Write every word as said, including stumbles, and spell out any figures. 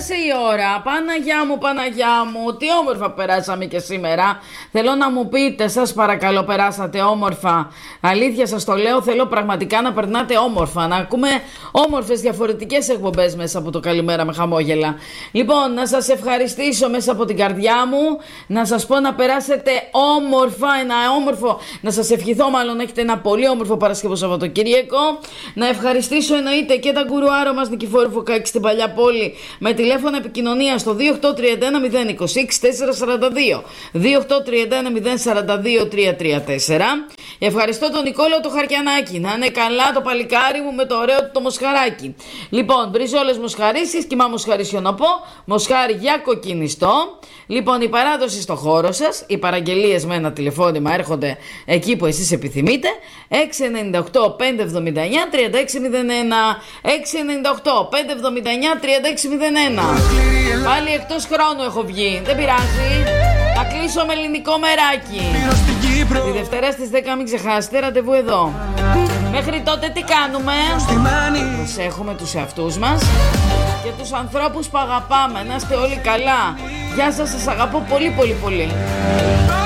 πέρασε η ώρα. Παναγιά μου, Παναγιά μου, τι όμορφα περάσαμε και σήμερα. Θέλω να μου πείτε, σας παρακαλώ, περάσατε όμορφα? Αλήθεια σας το λέω, θέλω πραγματικά να περνάτε όμορφα, να ακούμε όμορφες διαφορετικές εκπομπές μέσα από το Καλημέρα με χαμόγελα. Λοιπόν, να σας ευχαριστήσω μέσα από την καρδιά μου, να σας πω να περάσετε όμορφα, ένα όμορφο, να σας ευχηθώ μάλλον να έχετε ένα πολύ όμορφο Παρασκευό Σαββατοκύριακο. Να ευχαριστήσω εννοείται και τα γκουρουάρο μας Νικηφόρου Φωκάκη στην Παλιά Πόλη με τηλέφωνο επικοινωνία στο δύο οκτώ τρία ένα μηδέν είκοσι έξι τετρακόσια σαράντα δύο, δύο οκτώ τρία ένα μηδέν σαράντα δύο τρία τρία τέσσερα. Ευχαριστώ τον Νικόλαο το Χαρκιανάκι, να είναι καλά το παλικάρι μου με το ωραίο του το μοσχαράκι. Λοιπόν, μπριζόλες μοσχαρίσης, κοιμά μοσχαρισιονοπό, μοσχάρι για κοκκινιστό. Λοιπόν, η παράδοση στο χώρο σας, οι παραγγελίες με ένα τηλεφώνημα έρχονται εκεί που εσείς επιθυμείτε. έξι εννιά οκτώ πέντε εβδομήντα εννιά τριάντα έξι μηδέν ένα, έξι εννιά οκτώ πέντε εβδομήντα εννιά τριάντα έξι μηδέν ένα. Πάλι εκτός χρόνου έχω βγει, δεν πειράζει. Θα κλείσω με ελληνικό μεράκι. Τη Δευτέρα στις δέκα μην ξεχάσετε, ραντεβού εδώ. Μέχρι τότε τι κάνουμε? Προσέχουμε τους εαυτούς μας και τους ανθρώπους που αγαπάμε. Να είστε όλοι καλά. Γεια σας, σας αγαπώ πολύ πολύ πολύ.